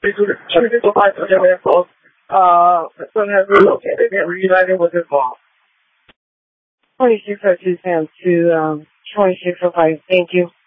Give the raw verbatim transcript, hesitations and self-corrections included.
twenty-six oh five Jefferson Close. Uh, my son has relocated and reunited with his mom. twenty-six oh two Sam to um, twenty-six oh five. Thank you.